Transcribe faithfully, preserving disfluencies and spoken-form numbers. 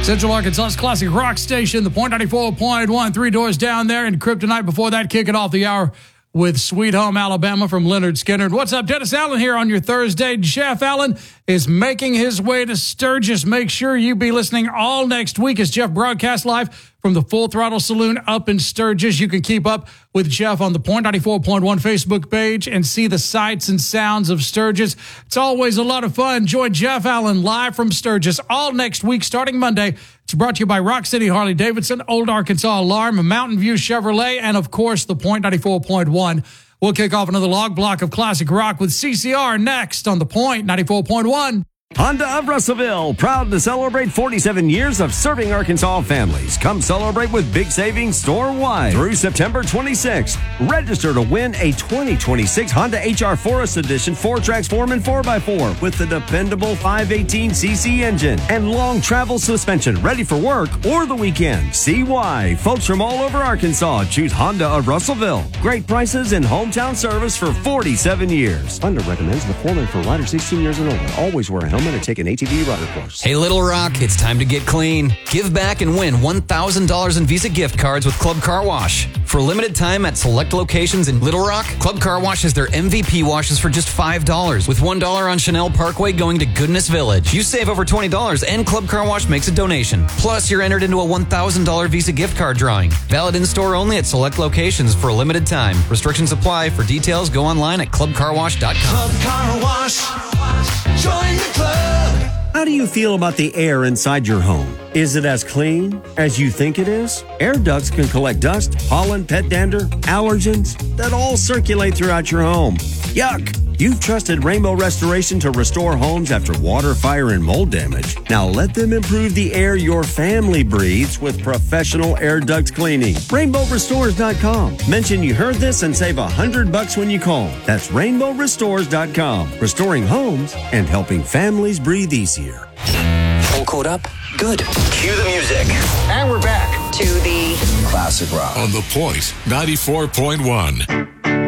Central Arkansas's classic rock station, the Point ninety-four point one, three doors down there, and Kryptonite before that, kicking off the hour with Sweet Home Alabama from Leonard Skinner. What's up, Dennis Allen here on your Thursday. Jeff Allen is making his way to Sturgis. Make sure you be listening all next week as Jeff broadcasts live from the Full Throttle Saloon up in Sturgis. You can keep up with Jeff on the Point ninety-four point one Facebook page and see the sights and sounds of Sturgis. It's always a lot of fun. Join Jeff Allen live from Sturgis all next week, starting Monday. It's brought to you by Rock City Harley-Davidson, Old Arkansas Alarm, Mountain View Chevrolet, and, of course, the Point ninety-four point one. We'll kick off another log block of classic rock with C C R next on the Point ninety-four point one. Honda of Russellville, proud to celebrate forty-seven years of serving Arkansas families. Come celebrate with big savings store-wide through September twenty-sixth. Register to win a twenty twenty-six Honda H R Forest Edition four Transform four by four with the dependable five eighteen c c engine and long travel suspension ready for work or the weekend. See why folks from all over Arkansas choose Honda of Russellville. Great prices and hometown service for forty-seven years. Honda recommends the Foreman for riders sixteen years and older. Always wear a helmet and take an A T V rider course. Hey, Little Rock, it's time to get clean. Give back and win one thousand dollars in Visa gift cards with Club Car Wash. For a limited time at select locations in Little Rock, Club Car Wash has their M V P washes for just five dollars, with one dollar on Chanel Parkway going to Goodness Village. You save over twenty dollars and Club Car Wash makes a donation. Plus, you're entered into a one thousand dollars Visa gift card drawing. Valid in-store only at select locations for a limited time. Restrictions apply. For details, go online at club car wash dot com. Club Car Wash. Join the club. How do you feel about the air inside your home? Is it as clean as you think it is? Air ducts can collect dust, pollen, pet dander, allergens that all circulate throughout your home. Yuck! You've trusted Rainbow Restoration to restore homes after water, fire, and mold damage. Now let them improve the air your family breathes with professional air duct cleaning. rainbow restores dot com. Mention you heard this and save a hundred bucks when you call. That's rainbow restores dot com. Restoring homes and helping families breathe easier. All caught up? Good. Cue the music. And we're back to the classic rock on the Point ninety-four point one.